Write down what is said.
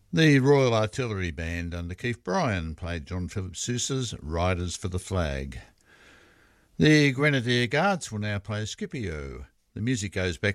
The Royal Artillery Band under Keith Bryan played John Philip Sousa's Riders for the Flag. The Grenadier Guards will now play Scipio. The music goes back